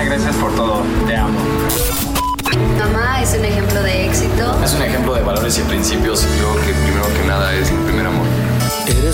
gracias por todo. Te amo. Mamá es un ejemplo de éxito. Es un ejemplo de valores y principios. Yo creo que primero que nada es mi primer amor.